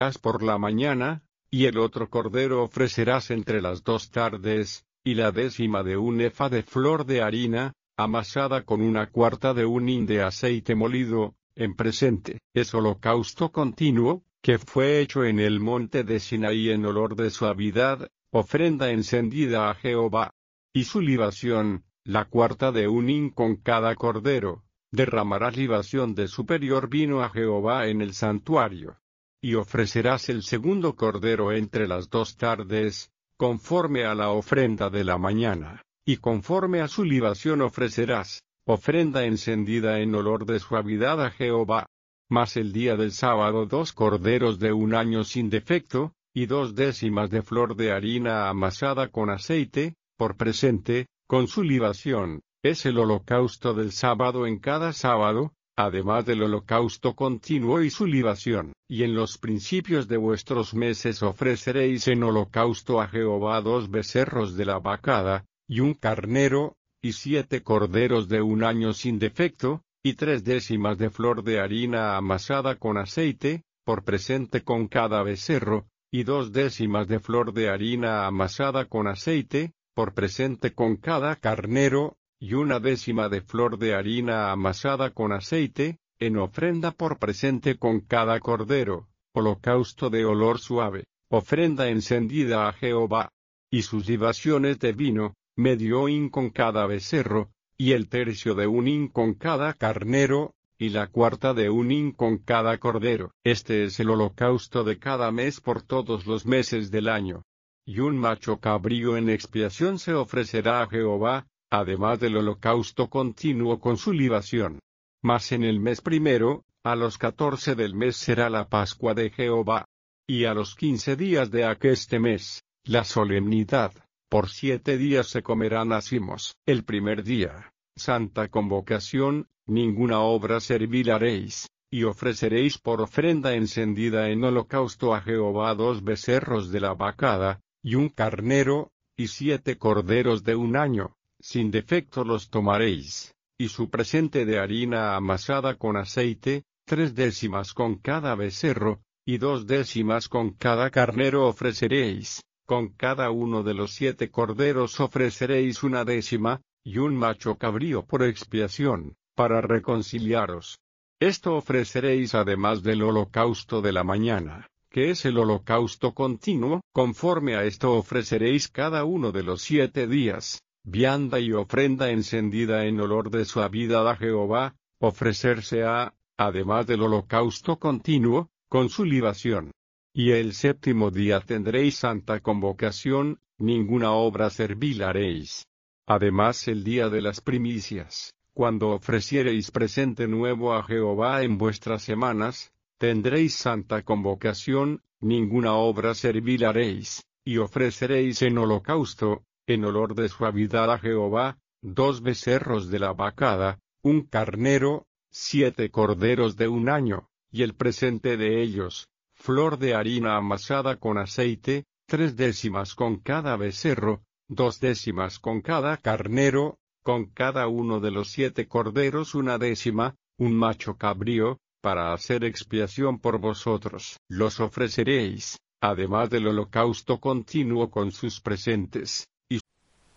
ofrecerás por la mañana, y el otro cordero ofrecerás entre las 2 tardes, y la décima de un efa de flor de harina, amasada con 1/4 de un hin de aceite molido, en presente. Es holocausto continuo, que fue hecho en el monte de Sinaí en olor de suavidad, ofrenda encendida a Jehová. Y su libación, 1/4 de un hin con cada cordero. Derramarás libación de superior vino a Jehová en el santuario. Y ofrecerás el segundo cordero entre las 2 tardes, conforme a la ofrenda de la mañana, y conforme a su libación ofrecerás, ofrenda encendida en olor de suavidad a Jehová. Mas el día del sábado 2 corderos de un año sin defecto, y 2 décimas de flor de harina amasada con aceite, por presente, con su libación. Es el holocausto del sábado en cada sábado, además del holocausto continuo y su libación. Y en los principios de vuestros meses ofreceréis en holocausto a Jehová 2 becerros de la vacada, y un carnero, y 7 corderos de un año sin defecto, y 3 décimas de flor de harina amasada con aceite, por presente con cada becerro, y 2 décimas de flor de harina amasada con aceite, por presente con cada carnero, y 1 décima de flor de harina amasada con aceite, en ofrenda por presente con cada cordero, holocausto de olor suave, ofrenda encendida a Jehová. Y sus libaciones de vino, medio hin con cada becerro, y el tercio de un hin con cada carnero, y 1/4 de un hin con cada cordero. Este es el holocausto de cada mes por todos los meses del año. Y un macho cabrío en expiación se ofrecerá a Jehová, además del holocausto continuo con su libación. Mas en el mes primero, a los 14 del mes será la Pascua de Jehová. Y a los 15 días de aqueste mes, la solemnidad, por 7 días se comerán acimos. El primer día, santa convocación, ninguna obra servil haréis, y ofreceréis por ofrenda encendida en holocausto a Jehová 2 becerros de la vacada, y un carnero, y 7 corderos de un año. Sin defecto los tomaréis, y su presente de harina amasada con aceite, 3 décimas con cada becerro, y 2 décimas con cada carnero ofreceréis, con cada uno de los 7 corderos ofreceréis 1 décima, y un macho cabrío por expiación, para reconciliaros. Esto ofreceréis además del holocausto de la mañana, que es el holocausto continuo. Conforme a esto ofreceréis cada uno de los 7 días. Vianda y ofrenda encendida en olor de suavidad a Jehová, ofrecerse a, además del holocausto continuo, con su libación. Y el séptimo día tendréis santa convocación, ninguna obra servil haréis. Además el día de las primicias, cuando ofreciereis presente nuevo a Jehová en vuestras semanas, tendréis santa convocación, ninguna obra servil haréis, y ofreceréis en holocausto, en olor de suavidad a Jehová, 2 becerros de la vacada, un carnero, 7 corderos de un año, y el presente de ellos, flor de harina amasada con aceite, 3 décimas con cada becerro, 2 décimas con cada carnero, con cada uno de los 7 corderos 1 décima, un macho cabrío, para hacer expiación por vosotros. Los ofreceréis, además del holocausto continuo con sus presentes.